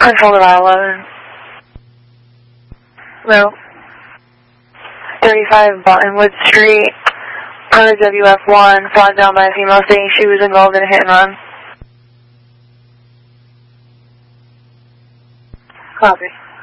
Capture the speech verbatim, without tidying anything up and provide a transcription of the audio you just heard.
Unfolded I eleven. Hello. thirty-five Buttonwood Street, under W F one, flagged down by a female saying she was involved in a hit and run. Copy.